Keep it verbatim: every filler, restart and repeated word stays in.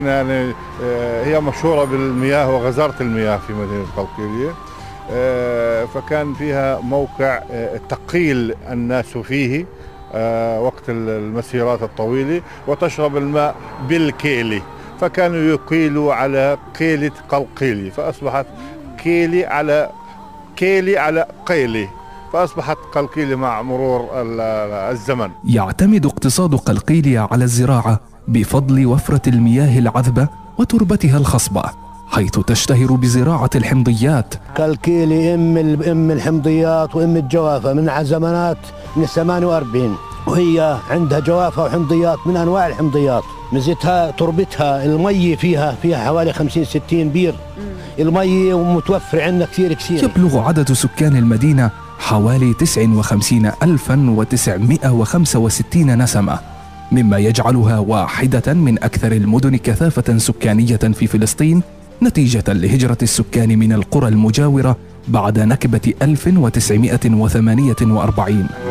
يعني هي مشهورة بالمياه وغزارة المياه في مدينة قلقيلية، فكان فيها موقع تقيل الناس فيه وقت المسيرات الطويلة وتشرب الماء بالكيلي، فكانوا يقيلوا على قيلة قلقيلي فأصبحت كيلي على كيلي على قيلي، فأصبحت قلقيلية مع مرور الزمن. يعتمد اقتصاد قلقيلية على الزراعة بفضل وفرة المياه العذبة وتربتها الخصبة، حيث تشتهر بزراعة الحمضيات. قلقيلية ام ام الحمضيات وام الجوافة من زمانات من ثمانية وأربعين، وهي عندها جوافة وحمضيات من انواع الحمضيات. ميزتها تربتها، المي فيها فيها حوالي خمسين ستين بير، المي متوفر عندنا كثير كثير. يبلغ عدد سكان المدينة حوالي تسعة وخمسين ألفا وتسعمائة وخمسة وستين نسمة، مما يجعلها واحدة من أكثر المدن كثافة سكانية في فلسطين، نتيجة لهجرة السكان من القرى المجاورة بعد نكبة ألف وتسعمائة وثمانية وأربعين.